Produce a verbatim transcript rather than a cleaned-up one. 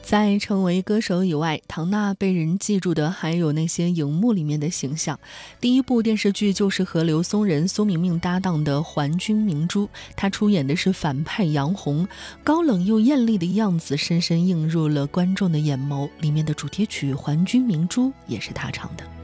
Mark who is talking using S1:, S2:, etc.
S1: 在成为歌手以外，唐娜被人记住的还有那些荧幕里面的形象。第一部电视剧就是和刘松仁、苏明明搭档的《还君明珠》，她出演的是反派杨红，高冷又艳丽的样子深深映入了观众的眼眸。里面的主题曲《还君明珠》也是她唱的。